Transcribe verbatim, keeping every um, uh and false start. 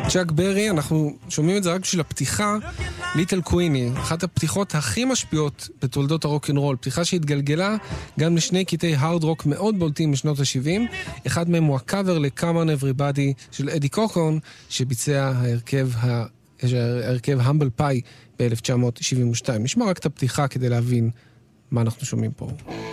צ'אק ברי, אנחנו שומעים את זה רק בשביל הפתיחה. ליטל קוויני, אחת הפתיחות הכי משפיעות בתולדות הרוק-אנד-רול, פתיחה שהתגלגלה גם לשני קטעי הארד רוק מאוד בולטים בשנות ה-שבעים. אחד מהם הוא הקאבר ל-Come on Everybody של אדי קוקון, שביצע ההרכב, ההרכב Humble Pie ב-אלף תשע מאות שבעים ושתיים. נשמע רק את הפתיחה כדי להבין מה אנחנו שומעים פה.